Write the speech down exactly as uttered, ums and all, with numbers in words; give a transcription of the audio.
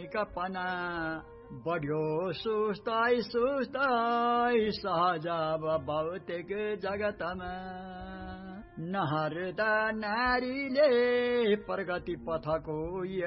कपना बढ्यो सुस्ताइ सुस्ताइ सहज भौतिक जगतमा नहर्दा नारीले प्रगति पथको